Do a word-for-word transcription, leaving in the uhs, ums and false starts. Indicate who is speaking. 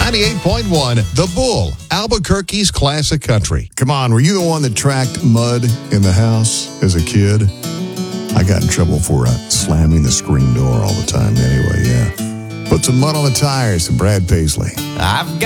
Speaker 1: ninety-eight point one, The Bull, Albuquerque's classic country.
Speaker 2: Come on, were you the one that tracked mud in the house as a kid? I got in trouble for uh, slamming the screen door all the time anyway, yeah. Put some mud on the tires, Brad Paisley.
Speaker 3: I've got